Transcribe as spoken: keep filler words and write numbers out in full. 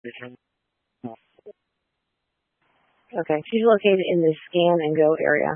Okay, she's located in the Scan and Go area.